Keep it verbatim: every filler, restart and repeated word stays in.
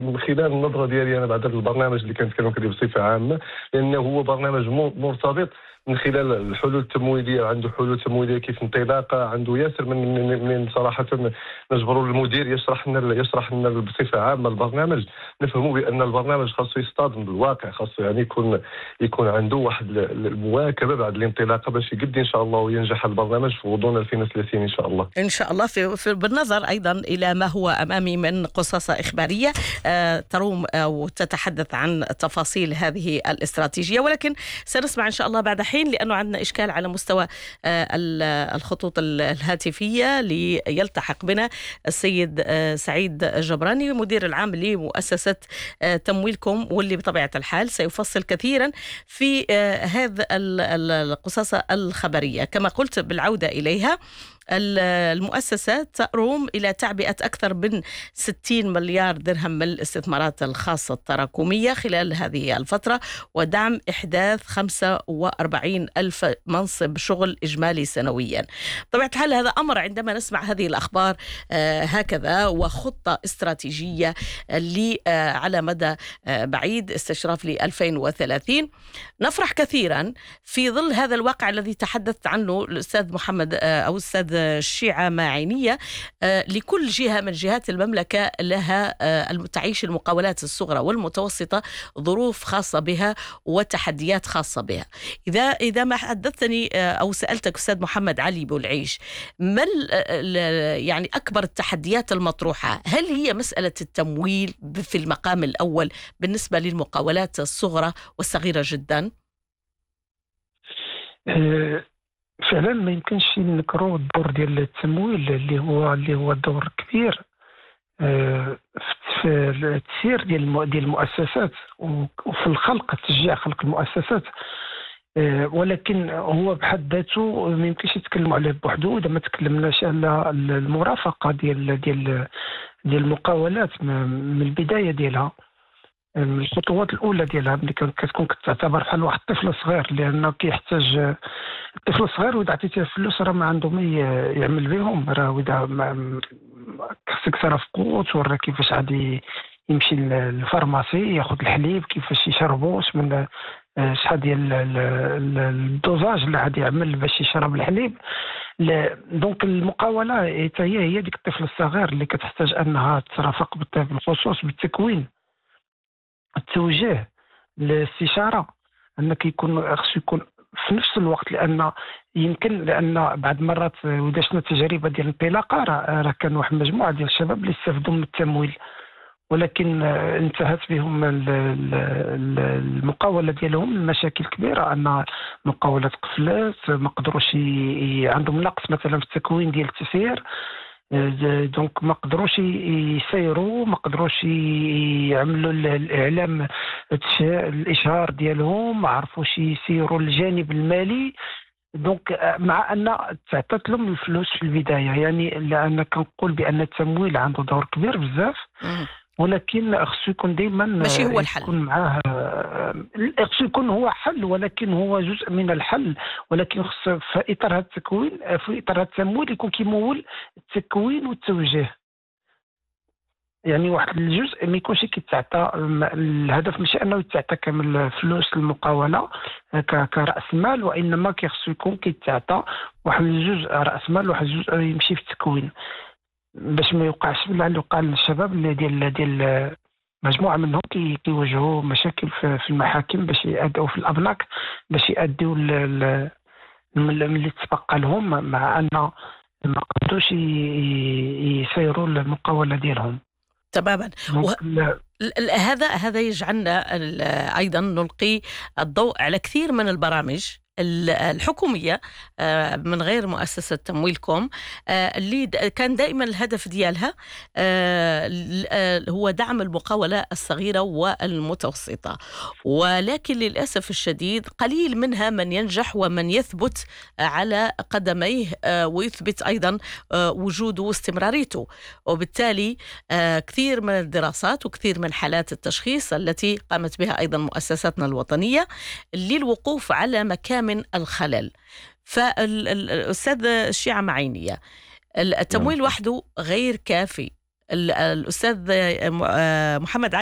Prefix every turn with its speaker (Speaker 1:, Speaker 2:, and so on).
Speaker 1: من خلال النظره ديالي انا بعد هذا البرنامج اللي كنتكلم عليه بصفه عامه، لانه هو برنامج مرتبط من خلال الحلول التمويليه، عنده حلول تمويليه كيف انطلاقه، عنده ياسر من من, من صراحه نجبروا المدير يشرح لنا يشرح لنا بصفه عامه البرنامج، نفهموا بان البرنامج خاصو يصطدم بالواقع، خاصو يعني يكون يكون عنده واحد المواكبه بعد الانطلاقه باش يقد ان شاء الله وينجح البرنامج في غضون ألفين وثلاثين ان شاء الله.
Speaker 2: ان شاء الله. في, في بالنظر ايضا الى ما هو امامي من قصص اخباريه آه تروم او تتحدث عن تفاصيل هذه الاستراتيجيه، ولكن سنسمع ان شاء الله بعد حين، لانه عندنا اشكال على مستوى آه الخطوط الهاتفيه ليلتحق بنا السيد آه سعيد جبراني، مدير العام لمؤسسه آه تمويلكم، واللي بطبيعه الحال سيفصل كثيرا في آه هذا القصص الخبريه. كما قلت بالعوده اليها، المؤسسة تروم إلى تعبئة أكثر من ستين مليار درهم من الاستثمارات الخاصة التراكمية خلال هذه الفترة، ودعم إحداث خمسة وأربعين ألف منصب شغل إجمالي سنويا. طبعا الحال هذا أمر عندما نسمع هذه الأخبار آه هكذا، وخطة استراتيجية اللي آه على مدى آه بعيد استشراف ل ألفين وثلاثين، نفرح كثيرا في ظل هذا الواقع الذي تحدث عنه الأستاذ محمد آه أو الأستاذ الشيعة معينية. لكل جهة من جهات المملكة لها تعيش المقاولات الصغرى والمتوسطة ظروف خاصة بها وتحديات خاصة بها. إذا إذا ما حدثتني أو سألتك أستاذ محمد علي بولعيش، ما يعني أكبر التحديات المطروحة؟ هل هي مسألة التمويل في المقام الأول بالنسبة للمقاولات الصغرى والصغيرة جدا؟
Speaker 3: أه فعلا ما يمكنش نكروا الدور ديال التمويل اللي هو اللي هو دور كبير في التسيير ديال ديال المؤسسات وفي الخلق، تشجيع خلق المؤسسات، ولكن هو بحد ذاته ما يمكنش يتكلموا عليه بوحده اذا ما تكلمناش على المرافقه ديال ديال ديال المقاولات من البدايه ديالها، الخطوات الاولى ديالها ملي كتكون كتعتبر بحال واحد الطفل صغير، لانه كيحتاج الطفل الصغير واذا عطيتيه فلوس راه ما عنده ما يعمل بهم، راه اذا خصك ترافقو توري كيفاش غادي يمشي للفارماسي ياخذ الحليب، كيفاش يشربو، من شحال ديال الدوزاج اللي غادي يعمل باش يشرب الحليب. دونك المقاوله هي هي ديك الطفل الصغير اللي كتحتاج انها ترافق بالخصوص بالتكوين، التوجيه، الاستشاره، انك يكون خصو يكون في نفس الوقت، لان يمكن لان بعض المرات اذا شفنا تجربه ديال الانطلاقه راه راه كان واحد المجموعه ديال الشباب اللي استفدوا من التمويل، ولكن انتهت بهم المقاوله ديالهم المشاكل كبيره، ان المقاولات قفلت، ما قدروش عندهم نقص مثلا في التكوين ديال التسيير، دونك ما قدروش يسيروا، ما قدروش يعملوا الاعلام الاشهار ديالهم، ما عرفوش يسيروا الجانب المالي. دونك مع ان تعطات لهم الفلوس في البدايه، يعني لان كنقول بان التمويل عنده دور كبير بزاف، ولكن خصو يكون دائما
Speaker 2: ماشي هو الحل،
Speaker 3: يكون معاه خصو يكون هو حل، ولكن هو جزء من الحل، ولكن خص في اطار هذا التكوين في اطار هذا التمويل يكون كيمول التكوين والتوجيه، يعني واحد الجزء ما يكونش كيتعطى، الهدف ماشي انه يتعطى كامل فلوس المقاوله كراس مال، وانما كيخصو يكون كيتعطى واحد الجزء راس مال، واحد الجزء يمشي في التكوين، باش ما يوقعش اللي وقع للشباب اللي ديال ديال مجموعه منهم كيواجهوا مشاكل في المحاكم باش يأدوا في الابناك باش يأدوا اللي تبقى لهم، مع ان ما قدروش يسيروا المقاوله ديالهم
Speaker 2: تماما. هذا هذا يجعلنا ايضا نلقي الضوء على كثير من البرامج الحكومية من غير مؤسسة تمويلكم اللي كان دائما الهدف ديالها هو دعم المقاولة الصغيرة والمتوسطة، ولكن للأسف الشديد قليل منها من ينجح ومن يثبت على قدميه ويثبت أيضا وجوده واستمراريته. وبالتالي كثير من الدراسات وكثير من حالات التشخيص التي قامت بها أيضا مؤسساتنا الوطنية للوقوف على مكامن الخلل. فالأستاذ الشيعة معينية، التمويل وحده غير كافي الأستاذ محمد